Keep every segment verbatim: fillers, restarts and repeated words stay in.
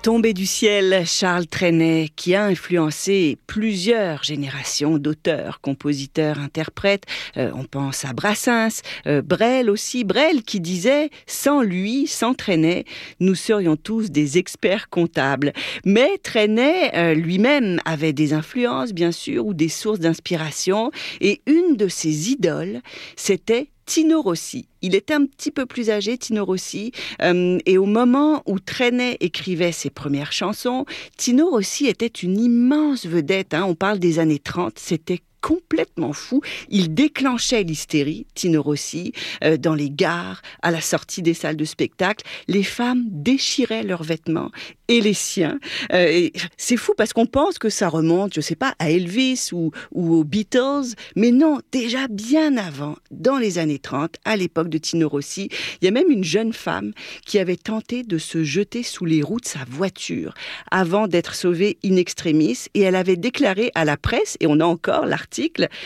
Tombé du ciel, Charles Trenet, qui a influencé plusieurs générations d'auteurs, compositeurs, interprètes. Euh, on pense à Brassens, euh, Brel aussi. Brel qui disait « Sans lui, sans Trenet, nous serions tous des experts comptables ». Mais Trenet euh, lui-même avait des influences, bien sûr, ou des sources d'inspiration. Et une de ses idoles, c'était Tino Rossi. Il était un petit peu plus âgé, Tino Rossi, euh, et au moment où Trenet écrivait ses premières chansons, Tino Rossi était une immense vedette, hein, on parle des années trente, c'était complètement fou. Il déclenchait l'hystérie, Tino Rossi, euh, dans les gares, à la sortie des salles de spectacle. Les femmes déchiraient leurs vêtements et les siens. Euh, et c'est fou parce qu'on pense que ça remonte, je sais pas, à Elvis ou, ou aux Beatles, mais non, déjà bien avant, dans les années trente, à l'époque de Tino Rossi, il y a même une jeune femme qui avait tenté de se jeter sous les roues de sa voiture avant d'être sauvée in extremis, et elle avait déclaré à la presse, et on a encore l'article,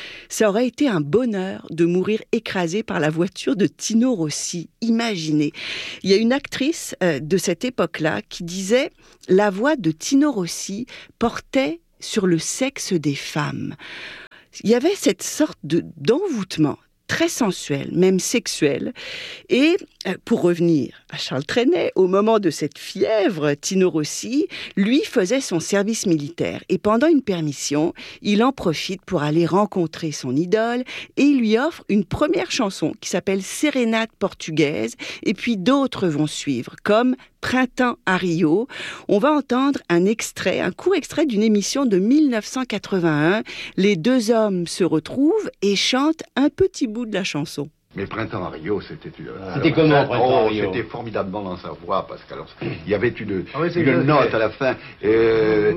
ça aurait été un bonheur de mourir écrasée par la voiture de Tino Rossi. Imaginez. Il y a une actrice euh, de cette époque-là qui disait « La voix de Tino Rossi portait sur le sexe des femmes ». Il y avait cette sorte de, d'envoûtement très sensuel, même sexuel. Et euh, pour revenir à Charles Trenet, au moment de cette fièvre, Tino Rossi, lui, faisait son service militaire. Et pendant une permission, il en profite pour aller rencontrer son idole et il lui offre une première chanson qui s'appelle Sérénade portugaise. Et puis d'autres vont suivre, comme Printemps à Rio. On va entendre un extrait, un court extrait d'une émission de mille neuf cent quatre-vingt-un. Les deux hommes se retrouvent et chantent un petit bout de la chanson. Mais Printemps à Rio, c'était une... C'était comment, Printemps à Rio? C'était formidablement dans sa voix, parce qu'il y avait une, ah oui, une note à la fin. Euh,